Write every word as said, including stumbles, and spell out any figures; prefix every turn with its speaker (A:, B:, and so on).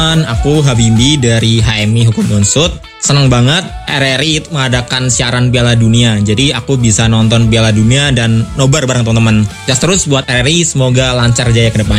A: Aku Habibie dari H M I Hukum Unsud. Senang banget R R I mengadakan siaran Piala Dunia. Jadi aku bisa nonton Piala Dunia dan nobar bareng teman-teman. Just terus buat R R I, semoga lancar jaya ke depannya.